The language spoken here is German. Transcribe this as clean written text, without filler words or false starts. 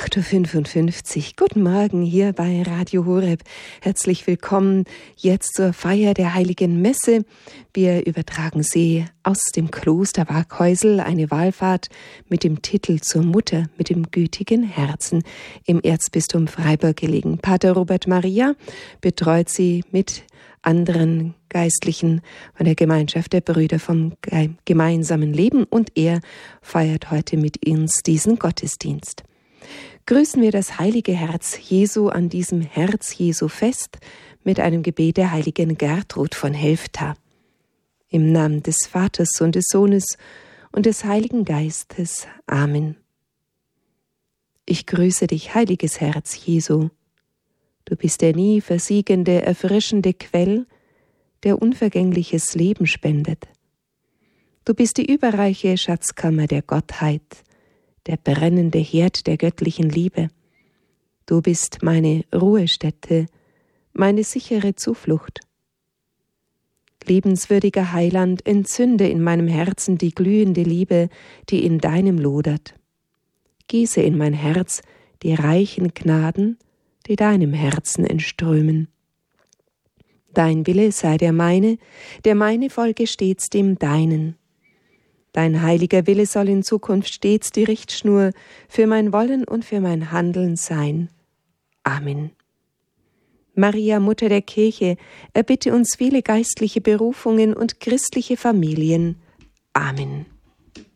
8.55 Uhr. Guten Morgen hier bei Radio Horeb. Herzlich willkommen jetzt zur Feier der Heiligen Messe. Wir übertragen Sie aus dem Kloster Waghäusel, eine Wallfahrt mit dem Titel Zur Mutter mit dem gütigen Herzen im Erzbistum Freiburg gelegen. Pater Robert Maria betreut Sie mit anderen Geistlichen von der Gemeinschaft der Brüder vom gemeinsamen Leben und er feiert heute mit uns diesen Gottesdienst. Grüßen wir das heilige Herz Jesu an diesem Herz Jesu fest mit einem Gebet der heiligen Gertrud von Helfta. Im Namen des Vaters und des Sohnes und des Heiligen Geistes. Amen. Ich grüße dich, heiliges Herz Jesu. Du bist der nie versiegende, erfrischende Quell, der unvergängliches Leben spendet. Du bist die überreiche Schatzkammer der Gottheit, der brennende Herd der göttlichen Liebe. Du bist meine Ruhestätte, meine sichere Zuflucht. Liebenswürdiger Heiland, entzünde in meinem Herzen die glühende Liebe, die in deinem lodert. Gieße in mein Herz die reichen Gnaden, die deinem Herzen entströmen. Dein Wille sei der meine folge stets dem Deinen. Dein heiliger Wille soll in Zukunft stets die Richtschnur für mein Wollen und für mein Handeln sein. Amen. Maria, Mutter der Kirche, erbitte uns viele geistliche Berufungen und christliche Familien. Amen.